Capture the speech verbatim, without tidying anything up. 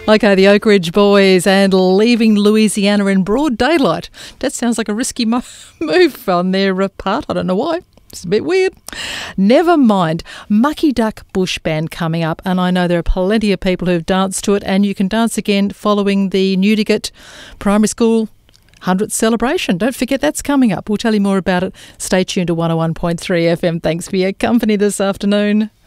Okay, the Oak Ridge Boys and Leaving Louisiana in Broad Daylight. That sounds like a risky mo- move on their uh, part. I don't know why. It's a bit weird. Never mind. Mucky Duck Bush Band coming up, and I know there are plenty of people who've danced to it, and you can dance again following the Newdigate Primary School hundredth celebration. Don't forget that's coming up. We'll tell you more about it. Stay tuned to one oh one point three F M. Thanks for your company this afternoon.